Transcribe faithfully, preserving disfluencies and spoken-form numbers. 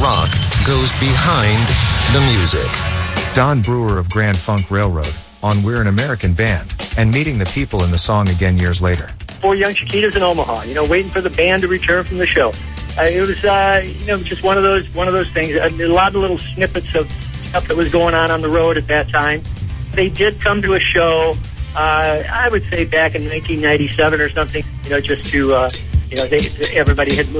rock goes behind the music. Don Brewer of Grand Funk Railroad on We're an American Band and meeting the people in the song again years later. Four young Chiquitas in Omaha, you know, waiting for the band to return from the show. Uh, it was, uh, you know, just one of those one of those things. A, a lot of little snippets of stuff that was going on on the road at that time. They did come to a show, uh, I would say back in nineteen ninety-seven or something, you know, just to, uh, you know, they, everybody had moved